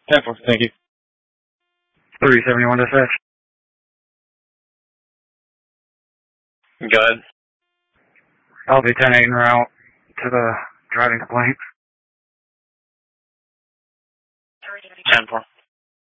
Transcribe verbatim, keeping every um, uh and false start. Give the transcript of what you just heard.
ten four, thank you. three seventy-one dispatch. Go ahead. I'll be ten eight en route to the driving complaint. ten four.